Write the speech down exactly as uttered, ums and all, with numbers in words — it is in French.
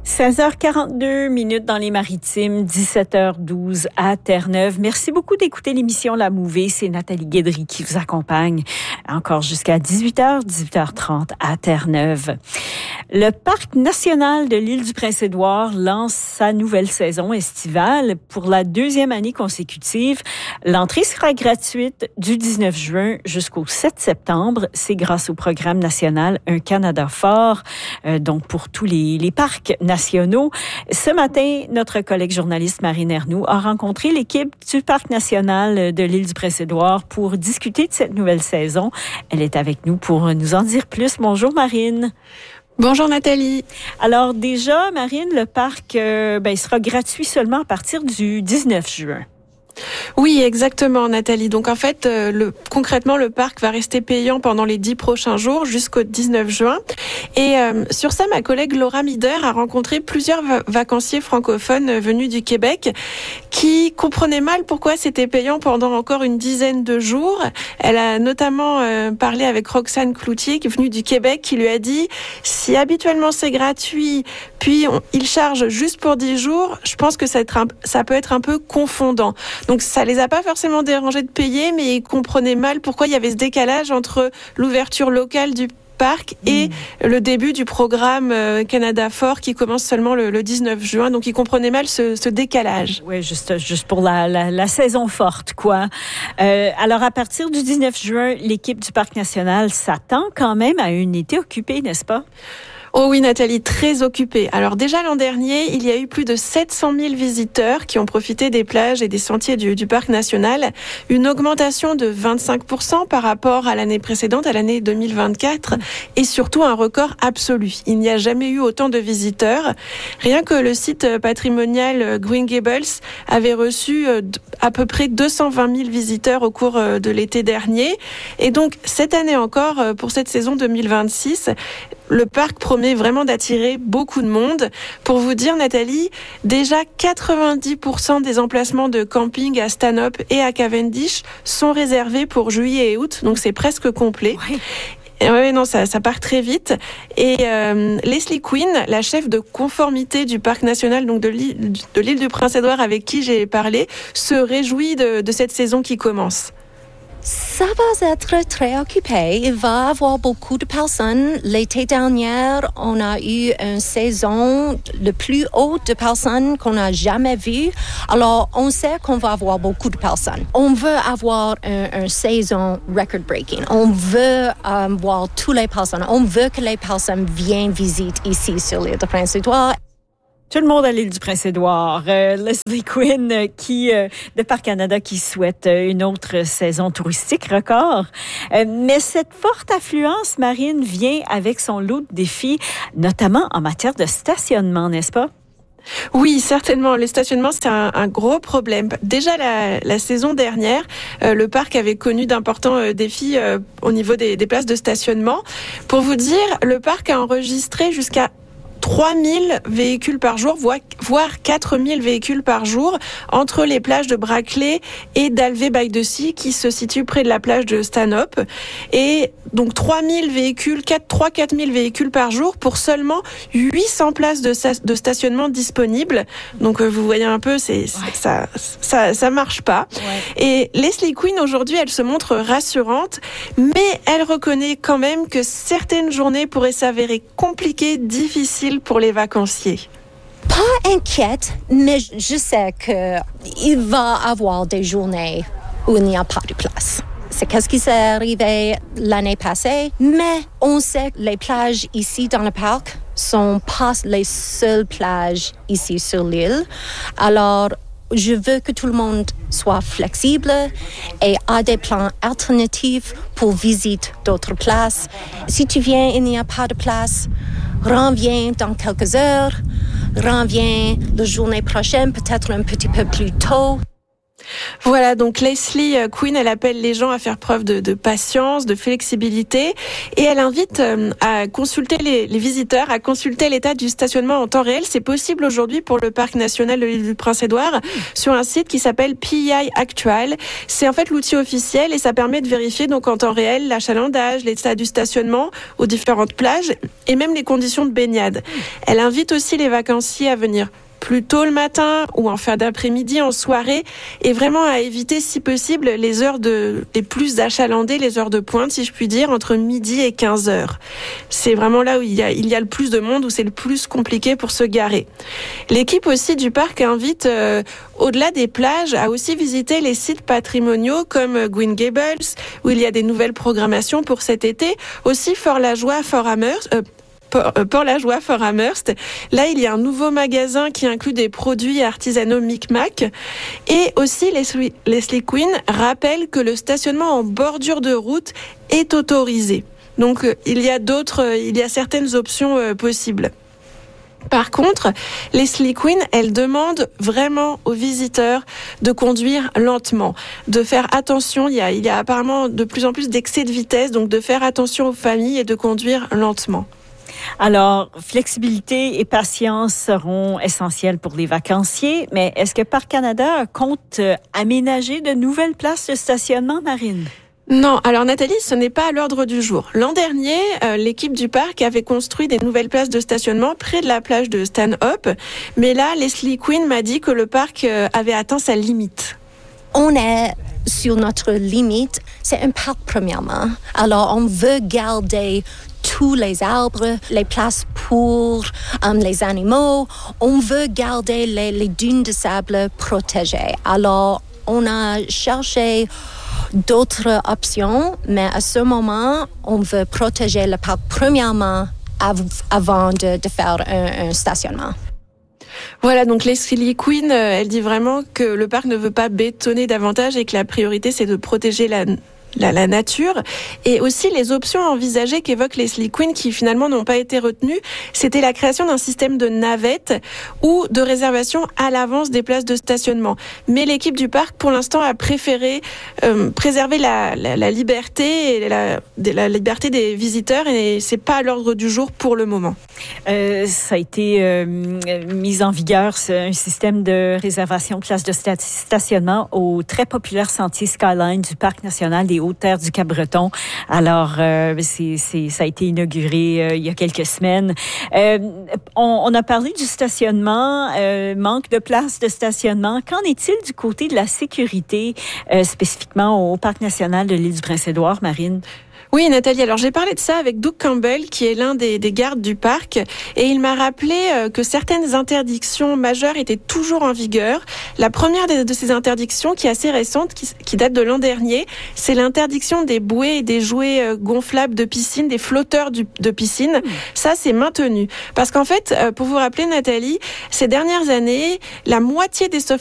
seize heures quarante-deux minutes dans les Maritimes, dix-sept heures douze à Terre-Neuve. Merci beaucoup d'écouter l'émission La Mouvée. C'est Nathalie Guédry qui vous accompagne encore jusqu'à dix-huit heures, dix-huit heures trente à Terre-Neuve. Le Parc national de l'île du Prince-Édouard lance sa nouvelle saison estivale pour la deuxième année consécutive. L'entrée sera gratuite du dix-neuf juin jusqu'au sept septembre. C'est grâce au programme national Un Canada fort, euh, donc pour tous les, les parcs nationaux. Ce matin, notre collègue journaliste Marine Ernoult a rencontré l'équipe du Parc national de l'île du Prince-Édouard pour discuter de cette nouvelle saison. Elle est avec nous pour nous en dire plus. Bonjour Marine. Bonjour Nathalie. Alors déjà, Marine, le parc euh, ben, sera gratuit seulement à partir du dix-neuf juin. Oui, exactement, Nathalie. Donc en fait, euh, le, concrètement, le parc va rester payant pendant les dix prochains jours jusqu'au dix-neuf juin. Et euh, sur ça, ma collègue Laura Mider a rencontré plusieurs va- vacanciers francophones euh, venus du Québec qui comprenaient mal pourquoi c'était payant pendant encore une dizaine de jours. Elle a notamment euh, parlé avec Roxane Cloutier, qui est venue du Québec, qui lui a dit « Si habituellement c'est gratuit, puis on, il charge juste pour dix jours, je pense que ça, être un, ça peut être un peu confondant. » Donc ça les a pas forcément dérangés de payer, mais ils comprenaient mal pourquoi il y avait ce décalage entre l'ouverture locale du parc et mmh. le début du programme Canada Fort qui commence seulement le, le dix-neuf juin. Donc ils comprenaient mal ce, ce décalage. Oui, juste, juste pour la, la, la saison forte, quoi. Euh, alors à partir du dix-neuf juin, l'équipe du Parc national s'attend quand même à un été occupé, n'est-ce pas? Oh oui, Nathalie, très occupée. Alors déjà l'an dernier, il y a eu plus de sept cent mille visiteurs qui ont profité des plages et des sentiers du, du Parc national. Une augmentation de vingt-cinq pour cent par rapport à l'année précédente, à l'année deux mille vingt-quatre. Et surtout un record absolu. Il n'y a jamais eu autant de visiteurs. Rien que le site patrimonial Green Gables avait reçu à peu près deux cent vingt mille visiteurs au cours de l'été dernier. Et donc cette année encore, pour cette saison deux mille vingt-six, le parc promet vraiment d'attirer beaucoup de monde. Pour vous dire, Nathalie, déjà quatre-vingt-dix pour cent des emplacements de camping à Stanhope et à Cavendish sont réservés pour juillet et août, donc c'est presque complet. Oui. Oui, non, ça, ça part très vite. Et euh, Leslie Quinn, la chef de conformité du Parc national, donc de l'île, de l'île du Prince-Édouard, avec qui j'ai parlé, se réjouit de, de cette saison qui commence. Ça va être très occupé. Il va y avoir beaucoup de personnes. L'été dernier, on a eu une saison le plus haute de personnes qu'on n'a jamais vue. Alors, on sait qu'on va avoir beaucoup de personnes. On veut avoir une, une saison record-breaking. On veut um, voir toutes les personnes. On veut que les personnes viennent visiter ici sur l'île de Prince-Édouard. Tout le monde à l'île du Prince-Édouard. Euh, Leslie Quinn, euh, qui, euh, de Parc Canada, qui souhaite euh, une autre saison touristique record. Euh, mais cette forte affluence marine vient avec son lot de défis, notamment en matière de stationnement, n'est-ce pas? Oui, certainement. Le stationnement, c'est un, un gros problème. Déjà, la, la saison dernière, euh, le parc avait connu d'importants euh, défis euh, au niveau des, des places de stationnement. Pour vous dire, le parc a enregistré jusqu'à trois mille véhicules par jour, voire quatre mille véhicules par jour, entre les plages de Brackley et d'Alvé-by-the-Sea, qui se situent près de la plage de Stanhope. Et donc trois mille véhicules, trois à quatre mille véhicules par jour pour seulement huit cents places de, de stationnement disponibles. Donc vous voyez un peu, c'est, ouais. ça, ça, ça marche pas. Ouais. Et Leslie Quinn, aujourd'hui, elle se montre rassurante, mais elle reconnaît quand même que certaines journées pourraient s'avérer compliquées, difficiles pour les vacanciers. Pas inquiète, mais je sais qu'il va y avoir des journées où il n'y a pas de place. C'est qu'est-ce qui s'est arrivé l'année passée, mais on sait que les plages ici dans le parc sont pas les seules plages ici sur l'île. Alors, je veux que tout le monde soit flexible et a des plans alternatifs pour visiter d'autres places. Si tu viens et il n'y a pas de place, reviens dans quelques heures, reviens la journée prochaine, peut-être un petit peu plus tôt. Voilà, donc Leslie Quinn, elle appelle les gens à faire preuve de, de patience, de flexibilité, et elle invite euh, à consulter les, les visiteurs, à consulter l'état du stationnement en temps réel. C'est possible aujourd'hui pour le parc national de l'île du Prince-Édouard sur un site qui s'appelle P I Actual. C'est en fait l'outil officiel et ça permet de vérifier donc en temps réel l'achalandage, l'état du stationnement aux différentes plages et même les conditions de baignade. Elle invite aussi les vacanciers à venir plus tôt le matin ou en fin d'après-midi, en soirée, et vraiment à éviter si possible les heures de, les plus achalandées, les heures de pointe, si je puis dire, entre midi et quinze heures. C'est vraiment là où il y a, il y a le plus de monde, où c'est le plus compliqué pour se garer. L'équipe aussi du parc invite, euh, au-delà des plages, à aussi visiter les sites patrimoniaux comme Green Gables, où il y a des nouvelles programmations pour cet été, aussi Fort-la-Joie, Fort-Amherst, euh, Port-la-Joie, Fort-Amherst. Là, il y a un nouveau magasin qui inclut des produits artisanaux Micmac. Et aussi, Leslie, Leslie Quinn rappelle que le stationnement en bordure de route est autorisé. Donc, il y a d'autres, il y a certaines options euh, possibles. Par contre, Leslie Quinn, elle demande vraiment aux visiteurs de conduire lentement, de faire attention. Il y a, il y a apparemment de plus en plus d'excès de vitesse, donc de faire attention aux familles et de conduire lentement. Alors, flexibilité et patience seront essentielles pour les vacanciers, mais est-ce que Parc Canada compte aménager de nouvelles places de stationnement, Marine? Non, alors Nathalie, ce n'est pas à l'ordre du jour. L'an dernier, euh, l'équipe du parc avait construit des nouvelles places de stationnement près de la plage de Stanhope, mais là, Leslie Quinn m'a dit que le parc euh, avait atteint sa limite. On est sur notre limite. C'est un parc, premièrement. Alors, on veut garder tous les arbres, les places pour um, les animaux. On veut garder les, les dunes de sable protégées. Alors, on a cherché d'autres options, mais à ce moment, on veut protéger le parc premièrement av- avant de, de faire un, un stationnement. Voilà, donc Leslie Quinn, elle dit vraiment que le parc ne veut pas bétonner davantage et que la priorité, c'est de protéger la... La, la nature, et aussi les options envisagées qu'évoque Leslie Quinn qui finalement n'ont pas été retenues, c'était la création d'un système de navettes ou de réservation à l'avance des places de stationnement. Mais l'équipe du parc, pour l'instant, a préféré euh, préserver la, la, la liberté et la, la liberté des visiteurs, et c'est pas à l'ordre du jour pour le moment. Euh, ça a été euh, mis en vigueur, un système de réservation de places de stationnement au très populaire sentier Skyline du Parc national des Hautes-Terres du Cap-Breton. Alors, euh, c'est, c'est, ça a été inauguré euh, il y a quelques semaines. Euh, on, on a parlé du stationnement, euh, manque de places de stationnement. Qu'en est-il du côté de la sécurité, euh, spécifiquement au Parc national de l'île du Prince-Édouard, Marine? Oui, Nathalie, alors j'ai parlé de ça avec Doug Campbell, qui est l'un des, des gardes du parc, et il m'a rappelé euh, que certaines interdictions majeures étaient toujours en vigueur. La première de, de ces interdictions, qui est assez récente, qui, qui date de l'an dernier, c'est l'interdiction des bouées et des jouets euh, gonflables de piscine, des flotteurs du, de piscine. Mmh. Ça, c'est maintenu. Parce qu'en fait, euh, pour vous rappeler, Nathalie, ces dernières années, la moitié des,